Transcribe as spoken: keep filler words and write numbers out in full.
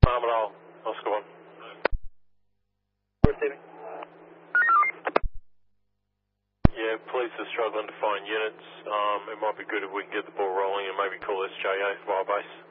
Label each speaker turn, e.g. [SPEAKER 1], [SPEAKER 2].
[SPEAKER 1] harm at all. Oscar one.
[SPEAKER 2] Receiving.
[SPEAKER 1] Yeah, police are struggling to find units. Um, it might be good if we can get the ball rolling and maybe call S J A Fire Base.